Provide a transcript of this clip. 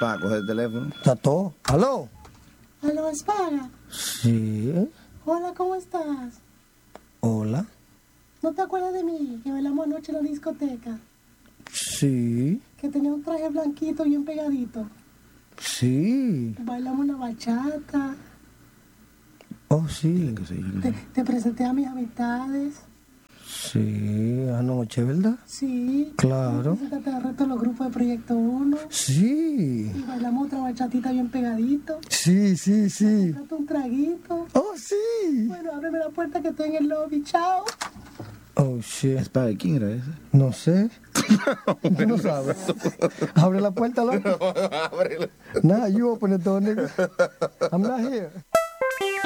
para coger el teléfono. Está todo. ¿Aló? ¿Aló, Espada? Sí. Hola, ¿cómo estás? Hola. ¿No te acuerdas de mí? Que bailamos anoche en la discoteca. Sí. Que tenía un traje blanquito bien pegadito. Sí. Bailamos una bachata. Oh, sí. Te presenté a mis amistades. Sí, anoche, ¿verdad? Sí. Claro. Preséntate al resto de los grupos de Proyecto 1. Sí. Y bailamos otra bachatita bien pegadito. Sí, sí, sí. Comprate un traguito. Oh, sí. Bueno, ábreme la puerta que estoy en el lobby. Chao. Oh, shit. Espada, ¿quién era ese? No sé. Tú no sabes. Abre la puerta, loco. Ábrela. Nah, you open the door, nigga. I'm not here.